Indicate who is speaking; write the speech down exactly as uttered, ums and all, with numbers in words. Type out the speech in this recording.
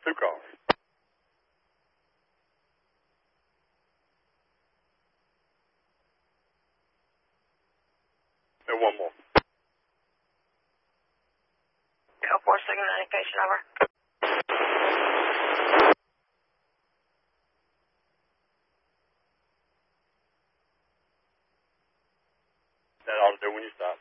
Speaker 1: Two calls. And one more.
Speaker 2: Go four signal indication, over.
Speaker 1: That ought to do when you stop.